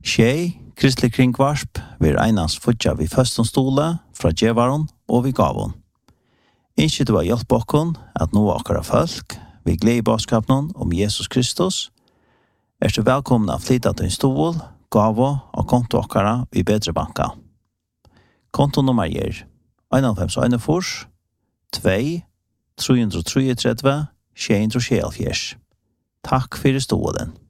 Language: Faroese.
Tjej, kristelig kringvarsp, vi einast futja vi føstonstole fra djevaron og vi gavon. Ikke du har hjelp okkon at nå akkara folk, vi gleder i baskapen om Jesus Kristus, du velkommen av flytta til en stol, gavo og konto akkara i bedre banka. Kontonummer er 91 2 333 674. Takk for stolen.